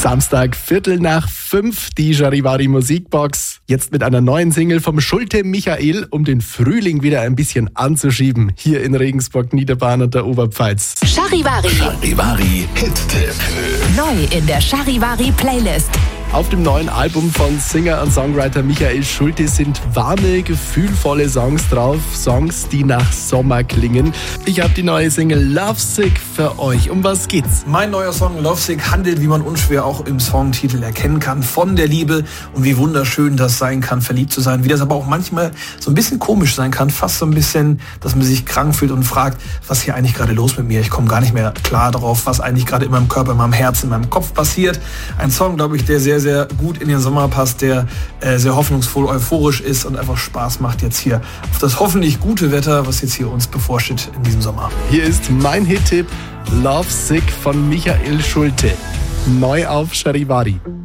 Samstag, 4:45, die Charivari Musikbox. Jetzt mit einer neuen Single vom Schulte Michael, um den Frühling wieder ein bisschen anzuschieben. Hier in Regensburg, Niederbayern und der Oberpfalz. Charivari. Charivari Hit-Tipp. Neu in der Charivari Playlist. Auf dem neuen Album von Singer und Songwriter Michael Schulte sind warme, gefühlvolle Songs drauf. Songs, die nach Sommer klingen. Ich habe die neue Single Lovesick für euch. Um was geht's? Mein neuer Song Lovesick handelt, wie man unschwer auch im Songtitel erkennen kann, von der Liebe und wie wunderschön das sein kann, verliebt zu sein. Wie das aber auch manchmal so ein bisschen komisch sein kann. Fast so ein bisschen, dass man sich krank fühlt und fragt, was hier eigentlich gerade los mit mir? Ich komme gar nicht mehr klar darauf, was eigentlich gerade in meinem Körper, in meinem Herzen, in meinem Kopf passiert. Ein Song, glaube ich, der sehr, sehr gut in den Sommer passt, der sehr hoffnungsvoll, euphorisch ist und einfach Spaß macht jetzt hier auf das hoffentlich gute Wetter, was jetzt hier uns bevorsteht in diesem Sommer. Hier ist mein Hit-Tipp Lovesick von Michael Schulte. Neu auf Charivari.